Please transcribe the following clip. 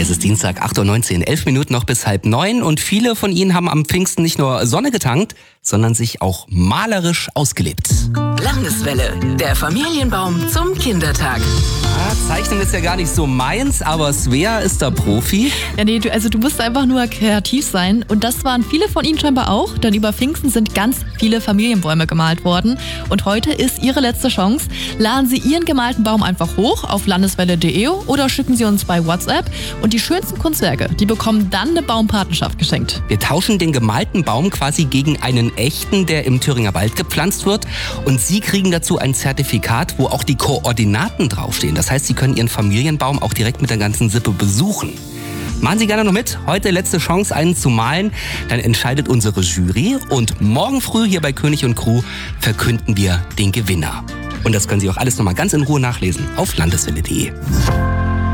Es ist Dienstag, 8.19 Uhr, 11 Minuten noch bis 8:30 und viele von Ihnen haben am Pfingsten nicht nur Sonne getankt, sondern sich auch malerisch ausgelebt. Landeswelle, der Familienbaum zum Kindertag. Zeichnen ist ja gar nicht so meins, aber Svea ist da Profi. Ja, nee, du musst einfach nur kreativ sein. Und das waren viele von Ihnen scheinbar auch, denn über Pfingsten sind ganz viele Familienbäume gemalt worden. Und heute ist Ihre letzte Chance. Laden Sie Ihren gemalten Baum einfach hoch auf landeswelle.de oder schicken Sie uns bei WhatsApp. Und die schönsten Kunstwerke, die bekommen dann eine Baumpatenschaft geschenkt. Wir tauschen den gemalten Baum quasi gegen einen echten, der im Thüringer Wald gepflanzt wird. Und Sie kriegen dazu ein Zertifikat, wo auch die Koordinaten draufstehen. Das heißt, Sie können Ihren Familienbaum auch direkt mit der ganzen Sippe besuchen. Machen Sie gerne noch mit. Heute letzte Chance, einen zu malen. Dann entscheidet unsere Jury. Und morgen früh hier bei König und Crew verkünden wir den Gewinner. Und das können Sie auch alles nochmal ganz in Ruhe nachlesen auf landeswelle.de.